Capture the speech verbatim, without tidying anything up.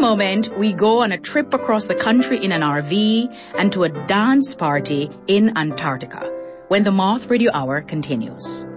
moment, we go on a trip across the country in an R V and to a dance party in Antarctica when the Moth Radio Hour continues.